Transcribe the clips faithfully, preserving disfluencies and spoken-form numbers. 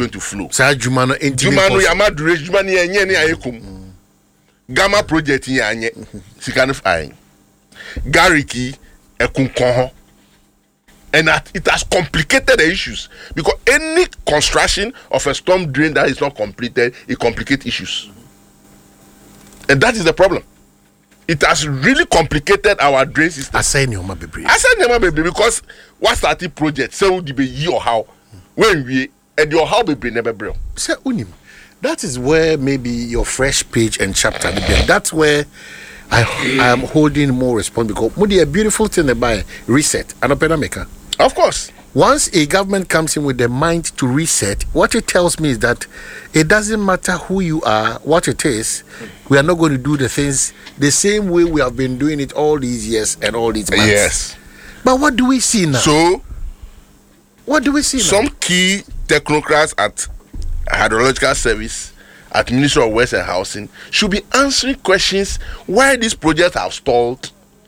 going to flow. Sa Jumano Jumano yama dure Jumano yenye ni ayekum. Gamma project yanye sikana fine. Gariki ekunkon. And that it has complicated the issues because any construction of a storm drain that is not completed, it complicates issues. And that is the problem. It has really complicated our drain system. I say no, my baby. I said no, baby, because what started project? So would be you or how when we and your how baby never bro. Say unim. That is where maybe your fresh page and chapter. That's where I I am holding more response because Moody a beautiful thing about reset and open maker. Of course. Once a government comes in with the mind to reset, what it tells me is that it doesn't matter who you are, what it is, we are not going to do the things the same way we have been doing it all these years and all these months. Yes. But what do we see now? So, what do we see some now? Some key technocrats at Hydrological Service, at Ministry of Works and Housing, should be answering questions why these projects have stalled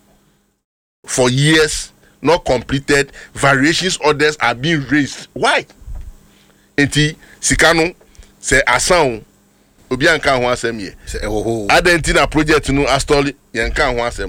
for years. Not completed, variations orders are being raised. Why? Enti Sikano say asan obi anka ho asem ye. Adentina project no astoli yanka ho asem.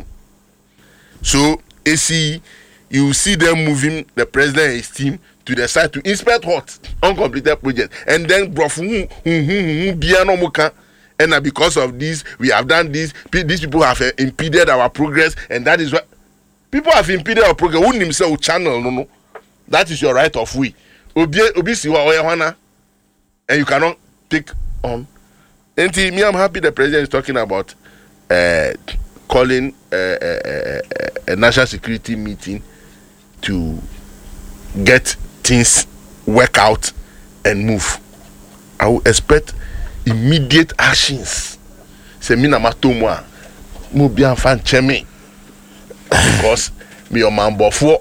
So A C you see them moving the president and his team to the side to inspect what uncompleted project and then brofu bia no muka and because of this we have done this, these people have uh, impeded our progress and that is what people have impeded our progress. Who himself channel no no. That is your right of way. Obi obi siwa oya and you cannot take on. And me, I'm happy the president is talking about uh, calling uh, uh, uh, a national security meeting to get things work out and move. I will expect immediate actions. Se mi na matomwa mo bi anfa ncheme. Because me your man bofo.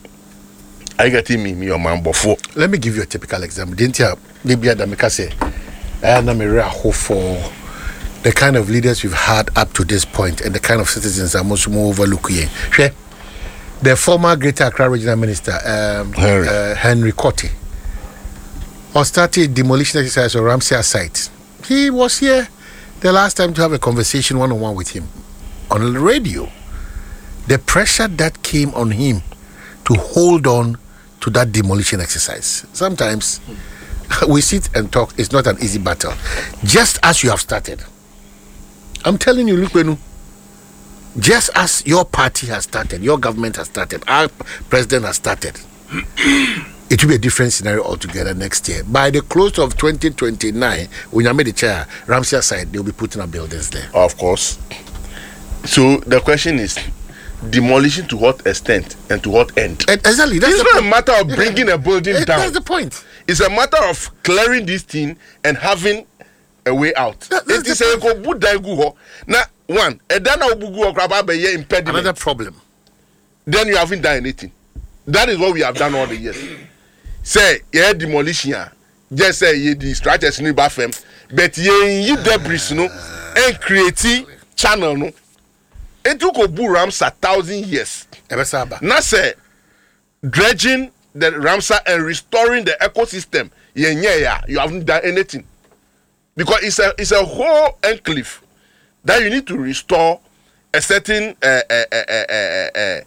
I get me me your man bofo. Let me give you a typical example. Didn't you maybe Adamika say I am a hope for the kind of leaders we've had up to this point and the kind of citizens that most more overlook here. Sure. The former Greater Accra Regional Minister um, Henry, uh, Henry Cottee or started demolition exercise on Ramsey site. He was here the last time to have a conversation one on one with him on the radio. The pressure that came on him to hold on to that demolition exercise. Sometimes we sit and talk, it's not an easy battle. Just as you have started. I'm telling you, Lukwenu, just as your party has started, your government has started, our president has started, it will be a different scenario altogether next year. By the close of twenty twenty-nine, when you made the chair, Ramsey side, they'll be putting up buildings there. Of course. So the question is, demolition to what extent and to what end? Exactly. That's it's not point. A matter of bringing yeah. a building it, down. That's the point. It's a matter of clearing this thing and having a way out. That, it is a go good go. Now, one, a dana ubugu or impediment. Another problem. Then you haven't done anything. That is what we have done all the years. Say, yeah, demolition. Just say, yeah, the structures in the bathroom, but yeah, you debris, no, and creating channel, no. It took a bull Ramsar a thousand years. Now say dredging the Ramsar and restoring the ecosystem. Yeah, yeah, yeah. You haven't done anything because it's a it's a whole enclave that you need to restore a certain uh, uh, uh, uh, uh, uh,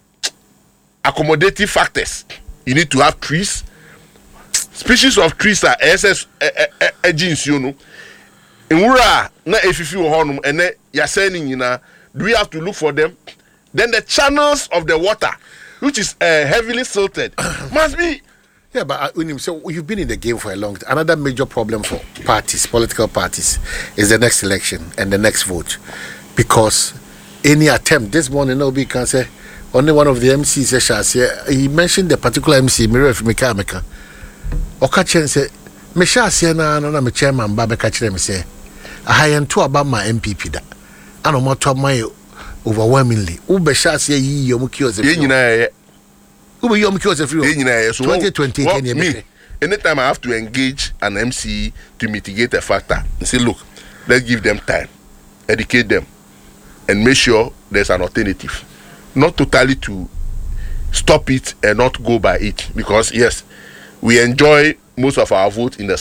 accommodative factors. You need to have trees. Species of trees are S S agents, you know. In Ura na efifi ohonum ene yaseni nyina. Do we have to look for them? Then the channels of the water, which is uh, heavily silted, must be. Yeah, but uh, so you've been in the game for a long time. Another major problem for parties, political parties, is the next election and the next vote. Because any attempt, this morning, nobody can say, only one of the M Cs, he mentioned the particular M C, Miriam Mekameka. Okachen said, Mesha Siena, no, I'm a chairman, Babaka Chem say, I am too about my M P P. That. I don't want to my overwhelmingly. Ube shas ye ye yomukioze. Ye nyina Ube yomukioze free. Ye nyina so twenty twenty well, me. Anytime I have to engage an M C to mitigate a factor, and say, look, let's give them time, educate them, and make sure there's an alternative. Not totally to stop it and not go by it, because yes, we enjoy most of our vote in the